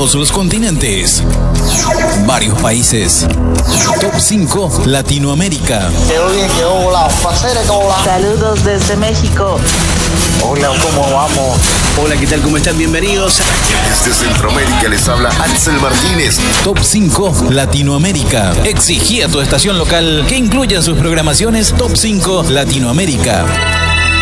todos los continentes, varios países. Top 5 Latinoamérica. Quedó bien, quedó volado. Saludos desde México. Hola, ¿cómo vamos? Hola, ¿qué tal? ¿Cómo están? Bienvenidos. Desde Centroamérica les habla Axel Martínez. Top 5 Latinoamérica. Exigí a tu estación local que incluya en sus programaciones Top 5 Latinoamérica.